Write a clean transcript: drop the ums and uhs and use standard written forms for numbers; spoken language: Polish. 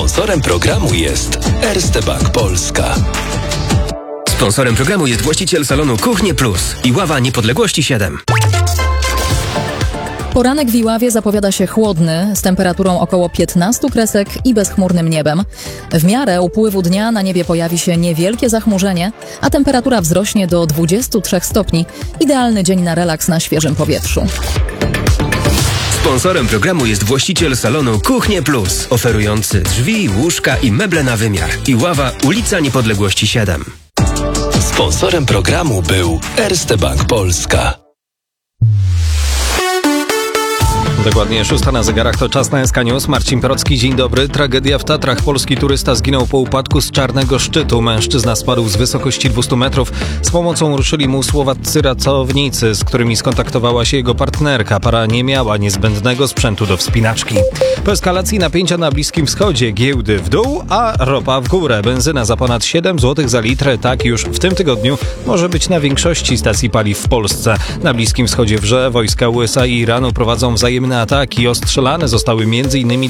Sponsorem programu jest Erste Bank Polska. Sponsorem programu jest właściciel salonu Kuchnie Plus i Ława Niepodległości 7. Poranek w Iławie zapowiada się chłodny, z temperaturą około 15 kresek i bezchmurnym niebem. W miarę upływu dnia na niebie pojawi się niewielkie zachmurzenie, a temperatura wzrośnie do 23 stopni. Idealny dzień na relaks na świeżym powietrzu. Sponsorem programu jest właściciel salonu Kuchnie Plus, oferujący drzwi, łóżka i meble na wymiar. Iława, ulica Niepodległości 7. Sponsorem programu był Erste Bank Polska. Dokładnie 6 na zegarach, to czas na SK News. Marcin Porocki, dzień dobry. Tragedia w Tatrach. Polski turysta zginął po upadku z Czarnego Szczytu. Mężczyzna spadł z wysokości 200 metrów. Z pomocą ruszyli mu słowaccy ratownicy, z którymi skontaktowała się jego partnerka. Para nie miała niezbędnego sprzętu do wspinaczki. Po eskalacji napięcia na Bliskim Wschodzie giełdy w dół, a ropa w górę. Benzyna za ponad 7 zł za litr. Tak już w tym tygodniu może być na większości stacji paliw w Polsce. Na Bliskim Wschodzie wrze. Wojska USA i Iranu prowadzą wzajemne ataki. Ostrzelane zostały m.in.